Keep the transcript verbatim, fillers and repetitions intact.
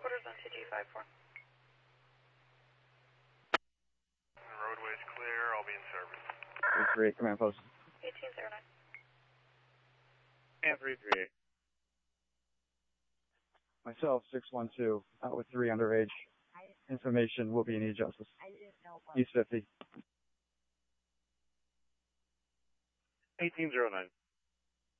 headquarters on two G five four. The roadway's clear. I'll be in service. three three eight, command post. eighteen zero nine. And three three eight. Myself, six one two, out with three underage. Information will be in E-Justice. East fifty. eighteen zero nine.